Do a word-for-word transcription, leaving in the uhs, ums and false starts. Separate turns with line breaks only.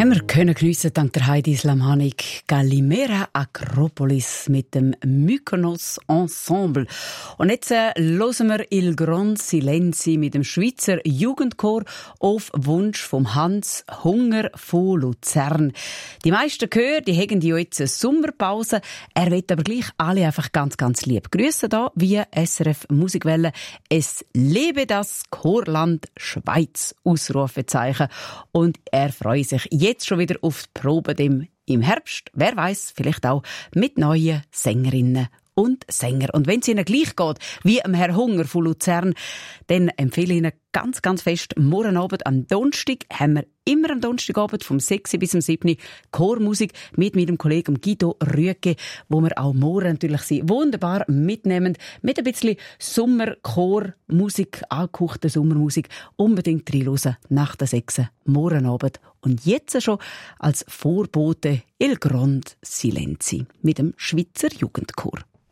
Haben wir können geniessen, dank der Heidi Slamhanik, Gallimera Acropolis mit dem Mykonos Ensemble. Und jetzt äh, hören wir Il Gran Silenzi mit dem Schweizer Jugendchor auf Wunsch vom Hans Hunger von Luzern. Die meisten Chöre, die haben ja jetzt eine Sommerpause. Er will aber gleich alle einfach ganz, ganz lieb grüßen da via S R F Musikwelle. Es lebe das Chorland Schweiz! Ausrufezeichen. Und er freut sich jetzt schon wieder auf die Probe im, im Herbst. Wer weiß, vielleicht auch mit neuen Sängerinnen und Sänger. Und wenn es Ihnen gleich geht wie am Herr Hunger von Luzern, dann empfehle ich Ihnen ganz, ganz fest, morgen Abend am Donnerstag haben wir immer am Donnerstagabend vom sechs bis zum sieben Chormusik mit meinem Kollegen Guido Rüegge, wo wir auch morgen natürlich sie wunderbar mitnehmen mit ein bisschen Sommerchormusik, angehauchte Sommermusik. Unbedingt reinhören nach der sechs morgen Abend. Und jetzt schon als Vorbote Il Gran Silenzi mit dem Schweizer Jugendchor.